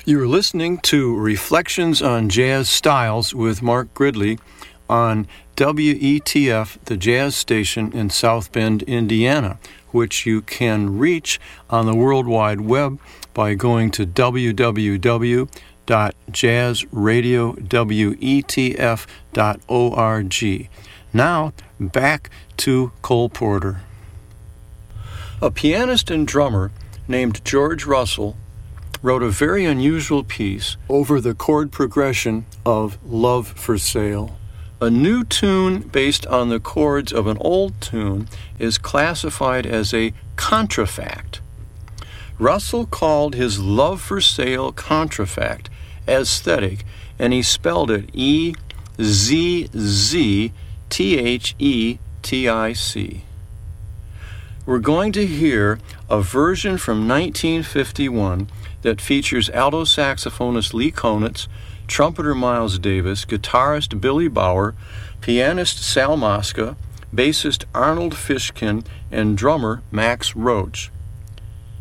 You're listening to Reflections on Jazz Styles with Mark Gridley on WETF, the jazz station in South Bend, Indiana, which you can reach on the World Wide Web by going to www.jazzradiowetf.org. Now, back to Cole Porter. A pianist and drummer named George Russell wrote a very unusual piece over the chord progression of Love for Sale. A new tune based on the chords of an old tune is classified as a contrafact. Russell called his Love for Sale contrafact aesthetic, and he spelled it EZZTHETIC. We're going to hear a version from 1951 that features alto saxophonist Lee Konitz, trumpeter Miles Davis, guitarist Billy Bauer, pianist Sal Mosca, bassist Arnold Fishkin, and drummer Max Roach.